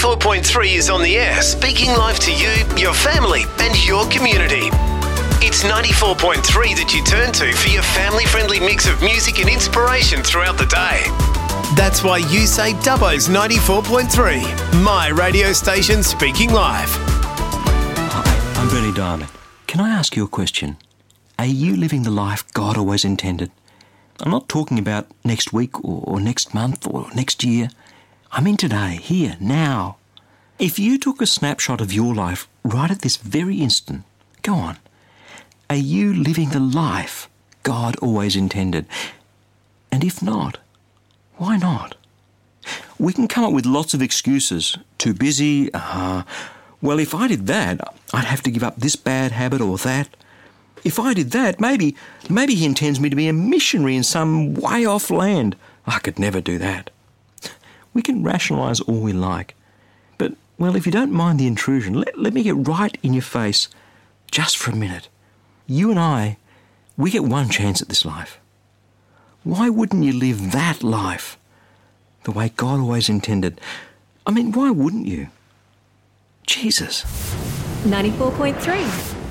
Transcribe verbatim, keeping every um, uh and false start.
ninety-four point three is on the air, speaking life to you, your family and your community. It's ninety-four point three that you turn to for your family-friendly mix of music and inspiration throughout the day. That's why you say Dubbo's ninety-four point three, my radio station speaking life. Hi, I'm Bernie Diamond. Can I ask you a question? Are you living the life God always intended? I'm not talking about next week or, or next month or next year. I mean today, here, now. If you took a snapshot of your life right at this very instant, go on. Are you living the life God always intended? And if not, why not? We can come up with lots of excuses. Too busy, uh, well, if I did that, I'd have to give up this bad habit or that. If I did that, maybe, maybe he intends me to be a missionary in some way off land. I could never do that. We can rationalise all we like. But, well, if you don't mind the intrusion, let, let me get right in your face just for a minute. You and I, we get one chance at this life. Why wouldn't you live that life the way God always intended? I mean, why wouldn't you? Jesus. ninety-four point three